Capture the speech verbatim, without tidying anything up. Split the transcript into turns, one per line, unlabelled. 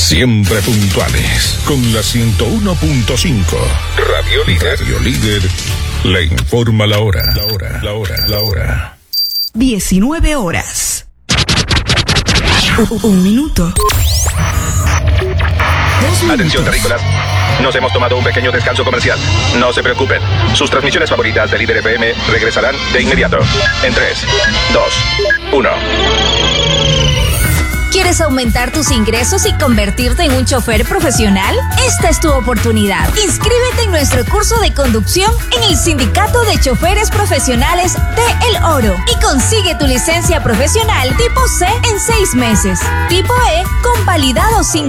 Siempre puntuales con la ciento uno punto cinco. Radio Líder. Radio Líder le informa la hora. La hora, la hora, la hora.
diecinueve horas. Un, un minuto.
Atención, terrícolas. Nos hemos tomado un pequeño descanso comercial. No se preocupen. Sus transmisiones favoritas de Líder F M regresarán de inmediato. En tres, dos, uno.
¿Quieres aumentar tus ingresos y convertirte en un chofer profesional? Esta es tu oportunidad. Inscríbete en nuestro curso de conducción en el Sindicato de Choferes Profesionales de El Oro y consigue tu licencia profesional tipo C en seis meses, tipo E convalidado sin